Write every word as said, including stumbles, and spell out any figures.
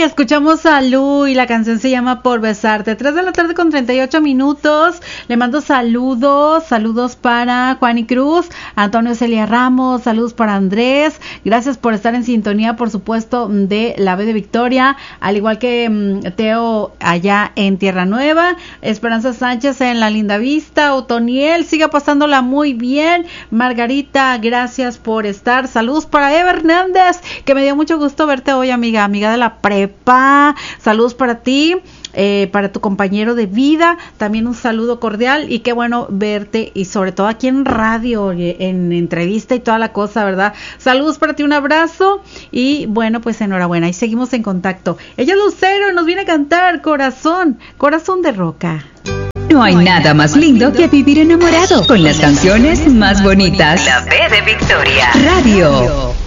escuchamos a Lu y la canción se llama Por Besarte. Tres de la tarde con treinta y ocho minutos. Le mando saludos, saludos para Juani Cruz, Antonio Celia Ramos, saludos para Andrés. Gracias por estar en sintonía, por supuesto, de la B de Victoria, al igual que um, Teo allá en Tierra Nueva, Esperanza Sánchez en La Linda Vista, Otoniel, siga pasándola muy bien. Margarita, gracias por estar. Saludos para Eva Hernández, que me dio mucho gusto verte hoy, amiga, amiga de la prepa. Saludos para ti. Eh, para tu compañero de vida, también un saludo cordial y qué bueno verte y sobre todo aquí en radio, en entrevista y toda la cosa, ¿verdad? Saludos para ti, un abrazo y bueno, pues enhorabuena y seguimos en contacto. Ella es Lucero, nos viene a cantar Corazón, Corazón de Roca. No hay nada más lindo que vivir enamorado con las canciones más bonitas. La B de Victoria Radio.